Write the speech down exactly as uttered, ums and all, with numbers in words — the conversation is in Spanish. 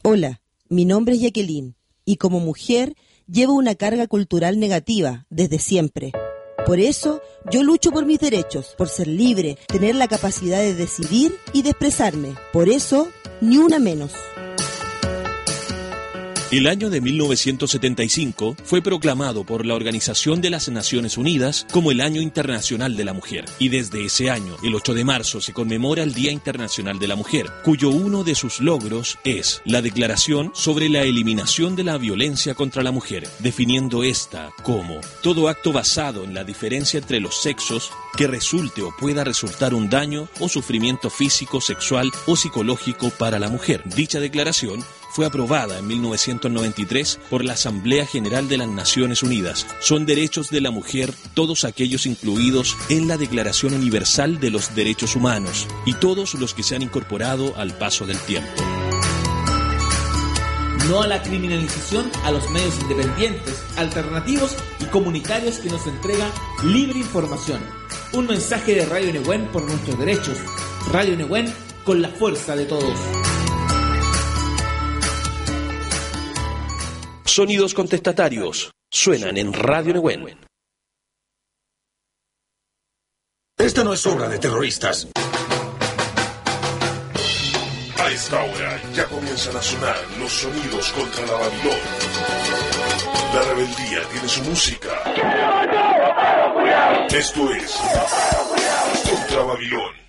Hola, mi nombre es Jacqueline y como mujer llevo una carga cultural negativa desde siempre. Por eso yo lucho por mis derechos, por ser libre, tener la capacidad de decidir y de expresarme. Por eso, ni una menos. El año de mil novecientos setenta y cinco fue proclamado por la Organización de las Naciones Unidas como el Año Internacional de la Mujer. Y desde ese año, el ocho de marzo, se conmemora el Día Internacional de la Mujer, cuyo uno de sus logros es la Declaración sobre la Eliminación de la Violencia contra la Mujer, definiendo esta como todo acto basado en la diferencia entre los sexos que resulte o pueda resultar un daño o sufrimiento físico, sexual o psicológico para la mujer. Dicha declaración fue aprobada en mil novecientos noventa y tres por la Asamblea General de las Naciones Unidas. Son derechos de la mujer todos aquellos incluidos en la Declaración Universal de los Derechos Humanos y todos los que se han incorporado al paso del tiempo. No a la criminalización a los medios independientes, alternativos y comunitarios que nos entregan libre información. Un mensaje de Radio Nehuen por nuestros derechos. Radio Nehuen con la fuerza de todos. Sonidos contestatarios suenan en Radio Nehuen. Esta no es obra de terroristas. A esta hora ya comienzan a sonar los sonidos contra la Babilón. La rebeldía tiene su música. Esto es Contra Babilón.